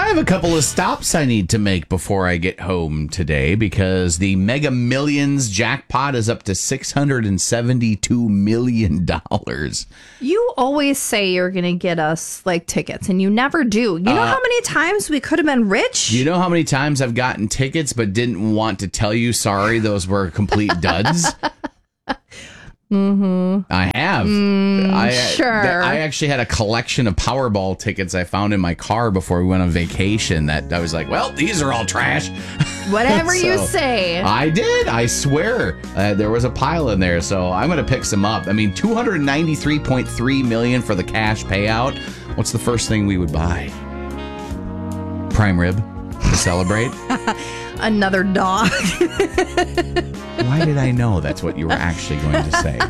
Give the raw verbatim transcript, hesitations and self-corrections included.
I have a couple of stops I need to make before I get home today because the Mega Millions jackpot is up to six hundred seventy-two million dollars. You always say you're going to get us like tickets, and you never do. You know Uh, how many times we could have been rich? You know how many times I've gotten tickets but didn't want to tell you, sorry, those were complete duds? Mm-hmm. I have. Mm, I, sure. th- I actually had a collection of Powerball tickets I found in my car before we went on vacation that I was like, well, these are all trash. Whatever So, you say. I did. I swear. Uh, there was a pile in there, so I'm going to pick some up. I mean, two hundred ninety-three point three million dollars for the cash payout. What's the first thing we would buy? Prime rib to celebrate? Another dog. Why did I know that's what you were actually going to say?